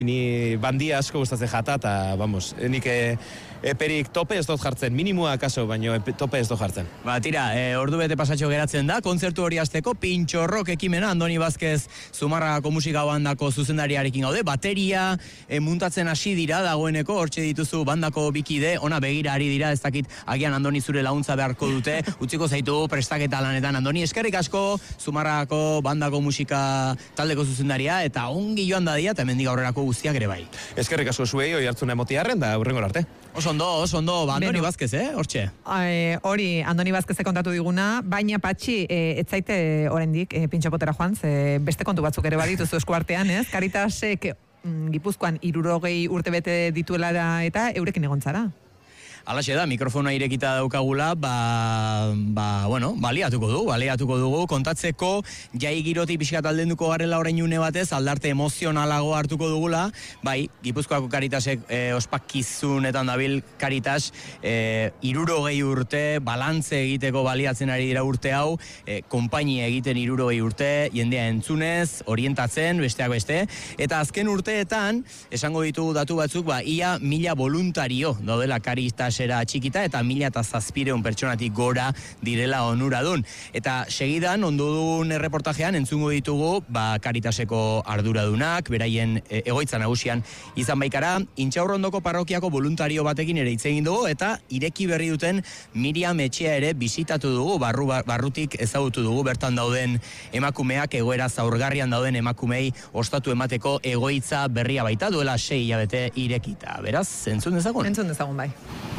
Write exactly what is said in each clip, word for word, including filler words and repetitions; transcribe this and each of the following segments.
Ni bandia asko gustatzen jata, eta, vamos, nik e, eperik tope ez dut jartzen, minimua kaso, baino epe, tope ez dut jartzen. Ba, tira, e, ordu bete pasatxo geratzen da, kontzertu hori hasteko Pintxorrok ekimena, Andoni Vázquez Zumarragako musika bandako zuzendariarekin gaude, bateria e, muntatzen hasi dira, dagoeneko, hortxe dituzu bandako bikide, ona begira ari dira, ez dakit, agian Andoni zure laguntza beharko dute, utziko zaitu prestaketa lanetan, Andoni, eskerrik asko, Zumarragako bandako musika taldeko zuzendaria, eta ongi joan dadia, eta hemendik aurrerako guztiak ere bai. Eskerrik asko zuei, hori hartzuna emotiarren, da hurrengo arte. Oso ondo, oso ondo, ba, Andoni Vázquez, eh, hortxe. E, hori, Andoni Vázquez kontatu diguna, baina Patxi, e, ez zaite oraindik e, pintxopotera joan, ze beste kontu batzuk ere badituzu esku artean, ez? Caritasek mm, Gipuzkoan hirurogei urte bete dituela eta eurekin egon zara. Alaxe da, mikrofona irekita daukagula, ba, ba, bueno, baliatuko du, baliatuko dugu, kontatzeko jai giroti pixkat aldenduko garela orain une batez, aldarte emozionalago hartuko dugula, bai, Gipuzkoako Caritasek e, ospakizunetan dabil Caritas, e, hirurogei urte, balantze egiteko baliatzen ari dira urte hau, e, konpainia egiten hirurogei urte, jendea entzunez, orientatzen, besteak beste, eta azken urteetan, esango ditugu datu batzuk, ba, ia mila voluntario daudela Caritas era txikita eta mila eta zazpireun pertsonatik gora direla onuradun. Eta segidan, ondudun erreportajean entzungo ditugu ba, Caritaseko arduradunak, beraien e, egoitza nagusian izan baikara, Intxaurrondoko parrokiako voluntario batekin ere hitz egin dugu, eta ireki berri duten Miriam Etxea ere bisitatu dugu, barru, barrutik ezagutu dugu, bertan dauden emakumeak, egoera zaurgarrian dauden emakumei ostatu emateko egoitza berria baita, duela sei hilabete irekita. Beraz, entzun dezagun? Entzun dezagun bai.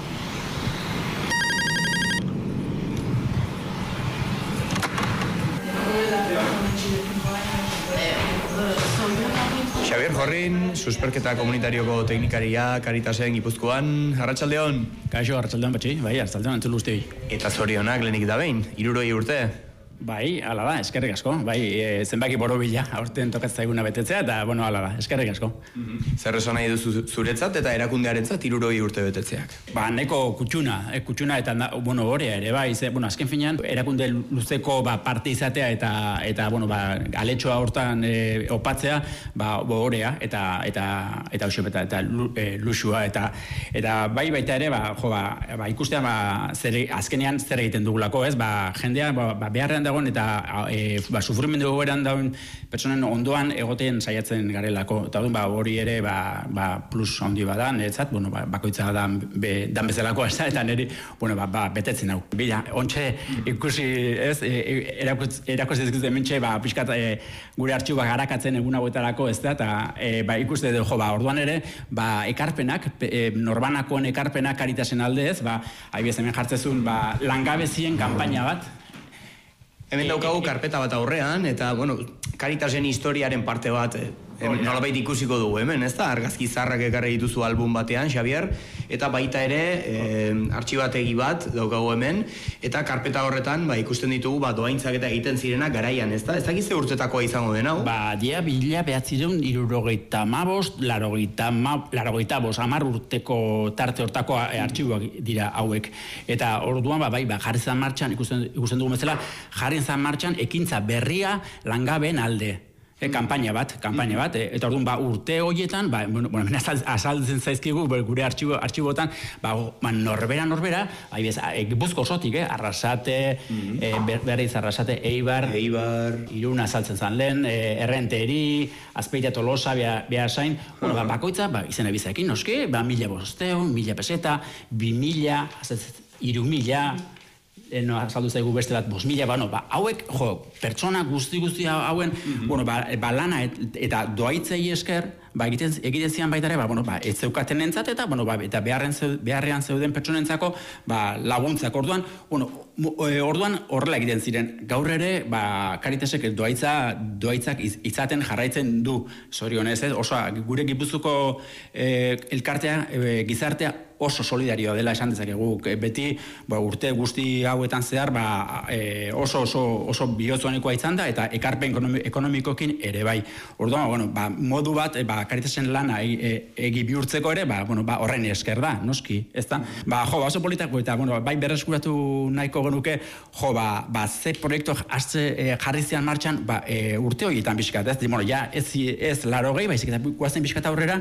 Xabier Jorrin, susperketa komunitarioko teknikaria, Caritasen Gipuzkoan, arratsaldeon. Kaixo, arratsaldeon batxi, bai, arratsaldeon entzun guztioi. Eta zorionak lehenik da behin, hirurogei urte. Bai, ala da, eskerrik asko. Bai, e, zenbaki borobila, aurten tokatzen zaiguna betetzea, eta, bueno, ala da, eskerrik asko. Mm-hmm. Zer esan nahi duzu zuretzat eta erakundearentzat hirurogei urte betetzeak? Ba, neko kutsuna, e, kutsuna eta, bueno, horea ere, bai, ze, bueno, azken finean, erakunde luzeko, ba, parte izatea eta, eta, bueno, ba, aletxoa hortan e, opatzea, ba, horea, eta, eta, eta, eta, eta e, luxua, eta, eta, bai, baita ere, ba, jo, ba, ba ikustea, ba, zer, azkenean zer egiten dugulako, ez, ba, jendea, ba, ba beharrean eta e, ba, sufrimendu goberan dauen pertsonen ondoan egoten saiatzen garelako. Eta ba, hori ere ba, ba, plus handi badan, etzat, bueno, ba, bakoitza dan, be, dan bezalako, ez da, eta niri, bueno, ba, ba, betetzen hau. Bila, ontxe ikusi, ez, e, erakutz ezkuz dementxe, ba, pixkat e, gure artxiba garakatzen egun hauetarako, ez da, eta e, ba, ikuste edo, jo, ba, orduan ere, ba, ekarpenak, e, norbanakoen ekarpenak Caritasen aldez, ba, haibiez hemen jartzezun, ba, langabezien kanpaina bat. Hemen daukagu karpeta bat aurrean, eta, bueno, Caritasen historiaren parte bat, eh, nolabait ikusiko dugu hemen, ez da? Argazki zarrak ekarri dituzu album batean, Xabier, eta baita ere, eh, artxibategi bat daukagu hemen, eta karpeta horretan, ba, ikusten ditugu, ba, doaintzak eta egiten zirenak garaian, ez da? Ez dakize urtetakoa izango den, hau? Ba, dia, bila, behatzireun, irurogeita mabost, larogeita ma, larogeita bost, amar urteko tarte hortako artxiboak dira hauek. Eta orduan, ba, bai, ba, jarri zan martxan, ikusten, ikusten dugu bezala, jarri zan martxan ekintza berria langabeen alde. E, kampaina bat, kampaina bat, e, eta orduan, ba, urte horietan, ba, bueno, bueno, azaltzen zaizkigu, gure artxibo, artxibotan, ba, ba, norbera, norbera, haibez, e, Gipuzko osotik, eh, Arrasate, mm-hmm. e, berriz Arrasate, Eibar, Eibar, Irun azaltzen zan lehen, e, Errenteri, Azpeitia, Tolosa, behar zain, bueno, ba, bakoitza, ba, izan ebizakin, noski, ba, mila bosteun, mila peseta, bi mila, iru mila, no, azaldu zaigu beste bat, bos mila, bueno, ba, hauek, jo, pertsona guzti guzti hauen, mm-hmm. bueno, ba, ba lana et, eta doaitzei esker, ba, egiten, egiten zian baita ere, ba, bueno, ba, ez zeukaten entzat, eta, bueno, ba, eta beharren zeu, beharrean zeuden pertsonentzako, ba, laguntzak orduan, bueno, orduan horrela egiten ziren. Gaur ere, ba, Caritasek doaitza, doaitzak iz, izaten jarraitzen du, zorionez, ez? Osoa, gure Gipuzkoako eh, elkartea, eh, gizartea, oso solidarioa dela esan dezakegu. Beti ba, urte guzti hauetan zehar ba, e, oso oso oso bihotzonekoa izan da eta ekarpen ekonomikokin ere bai. Orduan, bueno, ba, modu bat ba, Caritasen lana egi e, e, bihurtzeko ere, ba, bueno, ba, horren esker da, noski, ezta? Ba, jo, ba, oso politako eta bueno, bai berreskuratu nahiko genuke, jo, ba, ba ze proiektu hartze e, jarri zian martxan, ba, e, urte horietan bizkat, ez? Bueno, ja ez ez laurogei, baizik eta guazen bizkat aurrera,